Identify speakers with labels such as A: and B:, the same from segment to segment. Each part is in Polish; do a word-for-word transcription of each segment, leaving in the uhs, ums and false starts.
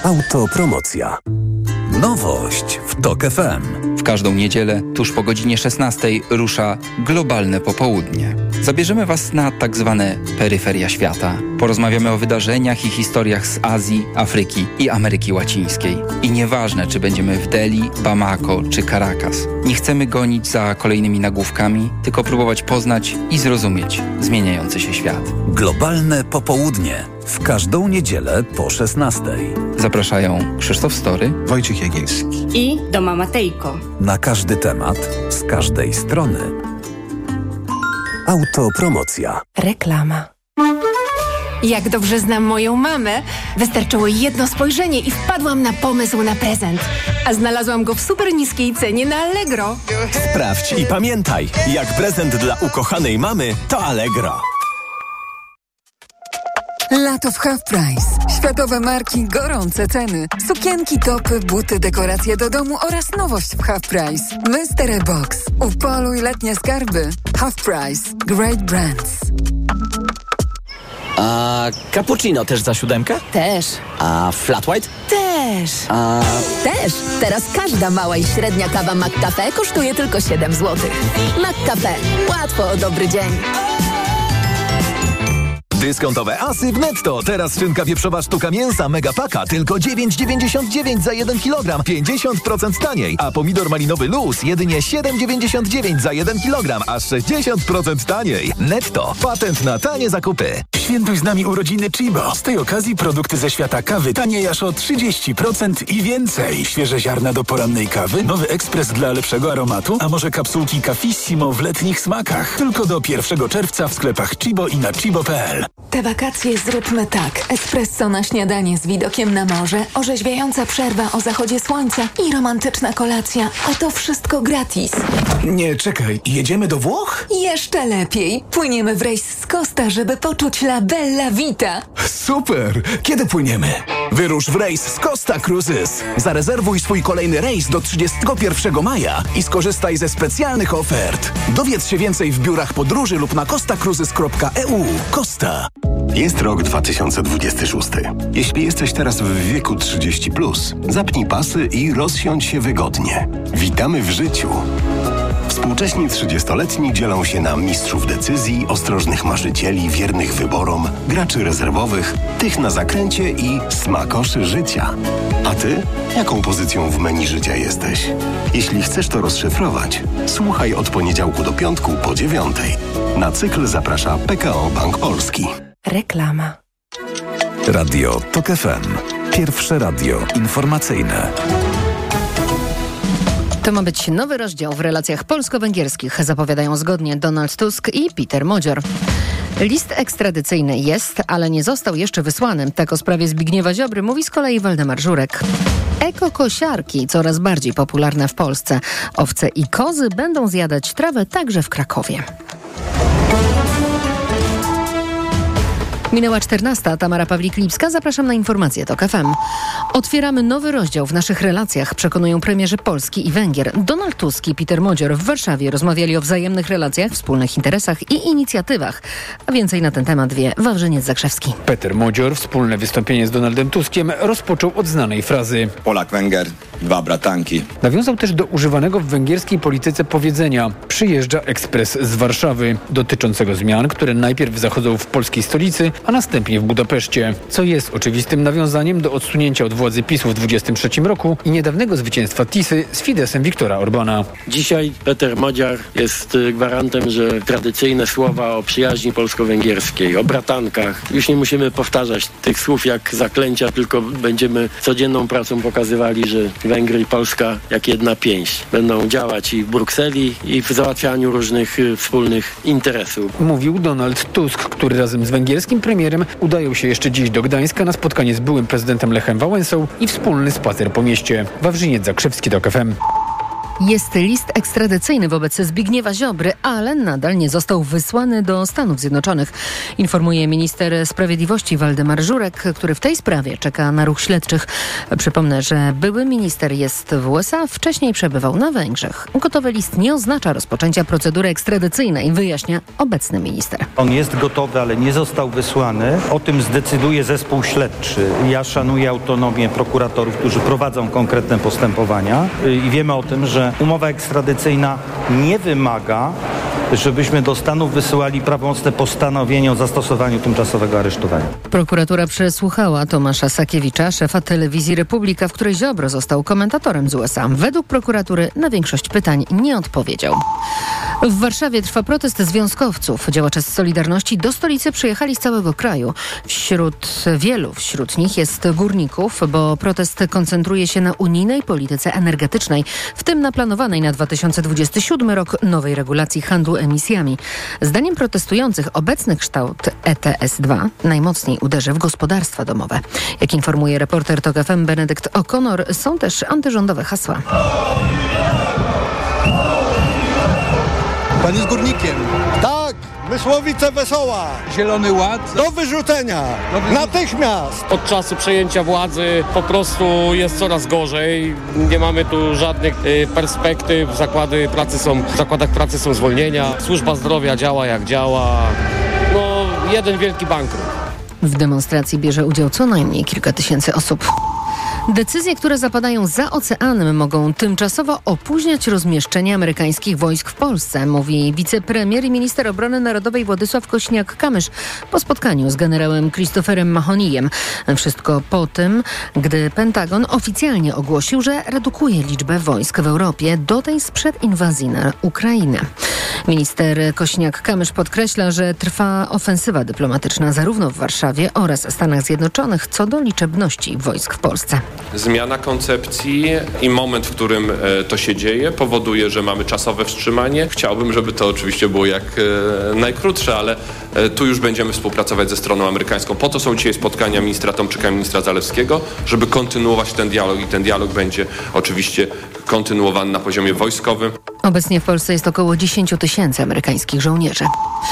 A: Autopromocja. Nowość w TOK F M.
B: W każdą niedzielę, tuż po godzinie szesnastej, rusza Globalne Popołudnie. Zabierzemy Was na tak zwane peryferia świata. Porozmawiamy o wydarzeniach i historiach z Azji, Afryki i Ameryki Łacińskiej. I nieważne, czy będziemy w Delhi, Bamako czy Caracas. Nie chcemy gonić za kolejnymi nagłówkami, tylko próbować poznać i zrozumieć zmieniający się świat.
A: Globalne Popołudnie. W każdą niedzielę po szesnastej.
B: Zapraszają Krzysztof Story,
C: Wojciech Jagielski
D: i Doma Matejko.
A: Na każdy temat, z każdej strony. Autopromocja.
E: Reklama. Jak dobrze znam moją mamę, wystarczyło jedno spojrzenie i wpadłam na pomysł na prezent. A znalazłam go w super niskiej cenie na Allegro.
F: Sprawdź i pamiętaj, jak prezent dla ukochanej mamy to Allegro.
G: Lato w Half Price. Światowe marki, gorące ceny. Sukienki, topy, buty, dekoracje do domu oraz nowość w Half Price. Mystery Box. Upoluj letnie skarby. Half Price. Great brands.
H: A cappuccino też za siódemkę?
I: Też.
H: A flat white?
I: Też.
H: A...
I: Też. Teraz każda mała i średnia kawa McCafe kosztuje tylko siedem złotych. McCafe. Łatwo o dobry dzień.
F: Dyskontowe asy w Netto. Teraz szynka wieprzowa sztuka mięsa Megapaka tylko dziewięć dziewięćdziesiąt dziewięć za jeden kilogram, pięćdziesiąt procent taniej. A pomidor malinowy Luz jedynie siedem dziewięćdziesiąt dziewięć za jeden kilogram, aż sześćdziesiąt procent taniej. Netto. Patent na tanie zakupy.
J: Świętuj z nami urodziny Chibo. Z tej okazji produkty ze świata kawy taniej aż o trzydzieści procent i więcej. Świeże ziarna do porannej kawy, nowy ekspres dla lepszego aromatu, a może kapsułki Cafissimo w letnich smakach. Tylko do pierwszego czerwca w sklepach Chibo i na chibo kropka p l.
E: Te wakacje zróbmy tak. Espresso na śniadanie z widokiem na morze, orzeźwiająca przerwa o zachodzie słońca i romantyczna kolacja. A to wszystko gratis.
J: Nie, czekaj. Jedziemy do Włoch?
E: Jeszcze lepiej. Płyniemy w rejs z Costa, żeby poczuć la bella vita.
J: Super! Kiedy płyniemy? Wyrusz w rejs z Costa Cruises. Zarezerwuj swój kolejny rejs do trzydziestego pierwszego maja i skorzystaj ze specjalnych ofert. Dowiedz się więcej w biurach podróży lub na costa cruises kropka e u. Costa.
K: Jest rok dwa tysiące dwudziesty szósty. Jeśli jesteś teraz w wieku trzydzieści plus, zapnij pasy i rozsiądź się wygodnie. Witamy w życiu. Współcześni trzydziestoletni dzielą się na mistrzów decyzji, ostrożnych marzycieli, wiernych wyborom, graczy rezerwowych, tych na zakręcie i smakoszy życia. A ty? Jaką pozycją w menu życia jesteś? Jeśli chcesz to rozszyfrować, słuchaj od poniedziałku do piątku po dziewiątej. Na cykl zaprasza P K O Bank Polski.
E: Reklama.
A: Radio TOK F M. Pierwsze radio informacyjne.
L: To ma być nowy rozdział w relacjach polsko-węgierskich, zapowiadają zgodnie Donald Tusk i Peter Modzior. List ekstradycyjny jest, ale nie został jeszcze wysłany. Tak o sprawie Zbigniewa Ziobry mówi z kolei Waldemar Żurek. Ekokosiarki coraz bardziej popularne w Polsce. Owce i kozy będą zjadać trawę także w Krakowie. Minęła czternasta. Tamara Pawlik-Lipska. Zapraszam na informacje TOK F M. Otwieramy nowy rozdział w naszych relacjach, przekonują premierzy Polski i Węgier. Donald Tusk i Peter Modzior w Warszawie rozmawiali o wzajemnych relacjach, wspólnych interesach i inicjatywach. A więcej na ten temat wie Wawrzyniec Zakrzewski.
M: Peter Modzior wspólne wystąpienie z Donaldem Tuskiem rozpoczął od znanej frazy
N: Polak-Węgier, dwa bratanki.
M: Nawiązał też do używanego w węgierskiej polityce powiedzenia przyjeżdża ekspres z Warszawy, dotyczącego zmian, które najpierw zachodzą w polskiej stolicy, a następnie w Budapeszcie, co jest oczywistym nawiązaniem do odsunięcia od władzy PiSu w dwudziestym trzecim roku i niedawnego zwycięstwa Tisy z Fidesem Viktora Orbana.
O: Dzisiaj Peter Modzior jest gwarantem, że tradycyjne słowa o przyjaźni polsko-węgierskiej, o bratankach, już nie musimy powtarzać tych słów jak zaklęcia, tylko będziemy codzienną pracą pokazywali, że Węgry i Polska jak jedna pięść będą działać i w Brukseli, i w załatwianiu różnych wspólnych interesów.
M: Mówił Donald Tusk, który razem z węgierskim premierem udają się jeszcze dziś do Gdańska na spotkanie z byłym prezydentem Lechem Wałęsą i wspólny spacer po mieście. Wawrzyniec Zakrzewski, TOK F M.
L: Jest list ekstradycyjny wobec Zbigniewa Ziobry, ale nadal nie został wysłany do Stanów Zjednoczonych. Informuje minister sprawiedliwości Waldemar Żurek, który w tej sprawie czeka na ruch śledczych. Przypomnę, że były minister jest w U S A, wcześniej przebywał na Węgrzech. Gotowy list nie oznacza rozpoczęcia procedury ekstradycyjnej, wyjaśnia obecny minister.
C: On jest gotowy, ale nie został wysłany. O tym zdecyduje zespół śledczy. Ja szanuję autonomię prokuratorów, którzy prowadzą konkretne postępowania i wiemy o tym, że umowa ekstradycyjna nie wymaga, żebyśmy do Stanów wysyłali prawomocne postanowienie o zastosowaniu tymczasowego aresztowania.
L: Prokuratura przesłuchała Tomasza Sakiewicza, szefa telewizji Republika, w której Ziobro został komentatorem z U S A. Według prokuratury na większość pytań nie odpowiedział. W Warszawie trwa protest związkowców. Działacze z Solidarności do stolicy przyjechali z całego kraju. Wśród wielu wśród nich jest górników, bo protest koncentruje się na unijnej polityce energetycznej, w tym na planowanej na dwa tysiące dwudziesty siódmy rok nowej regulacji handlu emisjami. Zdaniem protestujących obecny kształt E T S dwa najmocniej uderzy w gospodarstwa domowe. Jak informuje reporter TOK F M Benedykt O'Connor, są też antyrządowe hasła.
D: Pan jest górnikiem. Tak, Mysłowice Wesoła.
P: Zielony Ład.
D: Do wyrzucenia. Do wyrzucenia. Natychmiast.
Q: Od czasu przejęcia władzy po prostu jest coraz gorzej. Nie mamy tu żadnych y, perspektyw. Zakłady pracy są, w zakładach pracy są zwolnienia. Służba zdrowia działa jak działa. No, jeden wielki bankrut.
L: W demonstracji bierze udział co najmniej kilka tysięcy osób. Decyzje, które zapadają za oceanem, mogą tymczasowo opóźniać rozmieszczenie amerykańskich wojsk w Polsce, mówi wicepremier i minister obrony narodowej Władysław Kośniak-Kamysz po spotkaniu z generałem Christopherem Mahonijem. Wszystko po tym, gdy Pentagon oficjalnie ogłosił, że redukuje liczbę wojsk w Europie do tej sprzed inwazji na Ukrainę. Minister Kośniak-Kamysz podkreśla, że trwa ofensywa dyplomatyczna zarówno w Warszawie oraz Stanach Zjednoczonych co do liczebności wojsk w Polsce.
R: Zmiana koncepcji i moment, w którym to się dzieje, powoduje, że mamy czasowe wstrzymanie. Chciałbym, żeby to oczywiście było jak najkrótsze, ale tu już będziemy współpracować ze stroną amerykańską. Po to są dzisiaj spotkania ministra Tomczyka i ministra Zalewskiego, żeby kontynuować ten dialog i ten dialog będzie oczywiście kontynuowany na poziomie wojskowym.
L: Obecnie w Polsce jest około dziesięć tysięcy amerykańskich żołnierzy.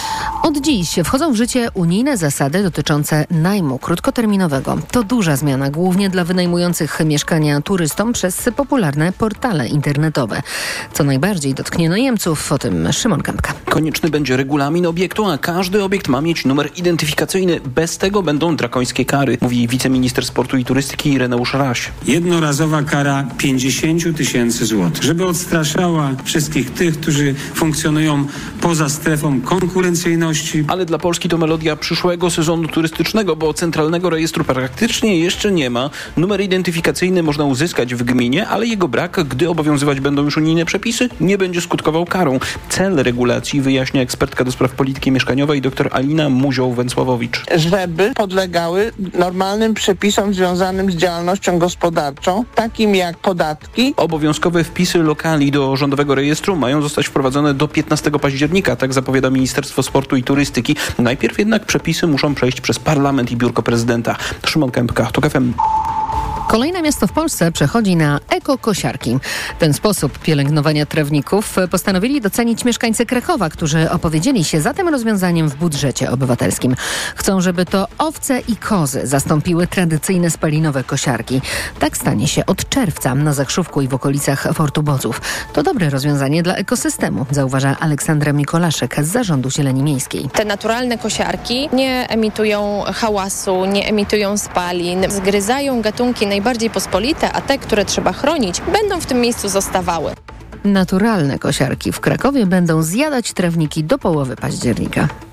L: Od dziś wchodzą w życie unijne zasady dotyczące najmu krótkoterminowego. To duża zmiana, głównie dla wynajmujących mieszkania turystom przez popularne portale internetowe. Co najbardziej dotknie najemców, o tym Szymon Kępka.
S: Konieczny będzie regulamin obiektu, a każdy obiekt ma mieć numer identyfikacyjny. Bez tego będą drakońskie kary, mówi wiceminister sportu i turystyki Ireneusz Raś.
T: Jednorazowa kara pięćdziesiąt tysięcy złotych, żeby odstraszała wszystkich tych, którzy funkcjonują poza strefą konkurencyjności.
S: Ale dla Polski to melodia przyszłego sezonu turystycznego, bo centralnego rejestru praktycznie jeszcze nie ma. Numer identyfikacyjny można uzyskać w gminie, ale jego brak, gdy obowiązywać będą już unijne przepisy, nie będzie skutkował karą. Cel regulacji wyjaśnia ekspertka do spraw polityki mieszkaniowej dr Alina Muzioł-Węcławowicz.
U: Żeby podlegały normalnym przepisom związanym z działalnością gospodarczą, takim jak podatki.
S: Obowiązkowe wpisy lokali do rządowego rejestru mają zostać wprowadzone do piętnastego października, tak zapowiada Ministerstwo Sportu i Turystyki. Najpierw jednak przepisy muszą przejść przez parlament i biurko prezydenta. Szymon Kępka, TOK F M.
L: Kolejne miasto w Polsce przechodzi na ekokosiarki. Ten sposób pielęgnowania trawników postanowili docenić mieszkańcy Krakowa, którzy opowiedzieli się za tym rozwiązaniem w budżecie obywatelskim. Chcą, żeby to owce i kozy zastąpiły tradycyjne spalinowe kosiarki. Tak stanie się od czerwca na Zakrzówku i w okolicach Fortu Bodzów. To dobre rozwiązanie dla ekosystemu, zauważa Aleksandra Mikolaszek z Zarządu Zieleni Miejskiej.
V: Te naturalne kosiarki nie emitują hałasu, nie emitują spalin, zgryzają gatunki najbardziej pospolite, a te, które trzeba chronić, będą w tym miejscu zostawały.
L: Naturalne kosiarki w Krakowie będą zjadać trawniki do połowy października.